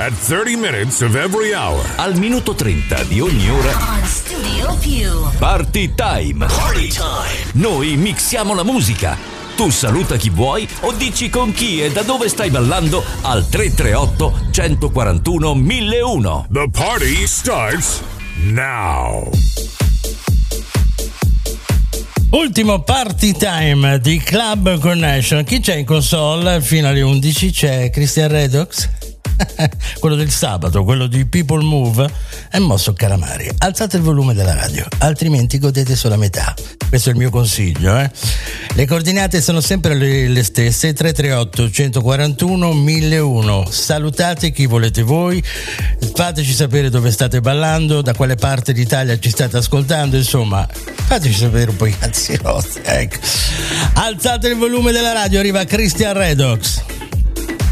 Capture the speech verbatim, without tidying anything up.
at thirty minutes of every hour. Al minuto trenta di ogni ora. On Studio Più. Party Time. Party Time. Noi mixiamo la musica. Tu saluta chi vuoi o dici con chi e da dove stai ballando al tre tre otto, uno quattro uno, mille uno. The party starts now. Ultimo Party Time di Club Connection. Chi c'è in console fino alle undici? C'è Christian Redox, quello del sabato, quello di People Move, e Mosso Calamari. Alzate il volume della radio, altrimenti godete solo a metà. Questo è il mio consiglio, eh? Le coordinate sono sempre le, le stesse: tre tre otto, uno quattro uno, mille uno. Salutate chi volete voi, fateci sapere dove state ballando, da quale parte d'Italia ci state ascoltando, insomma fateci sapere un po' i cazzi vostri, ecco. Alzate il volume della radio, arriva Christian Redox.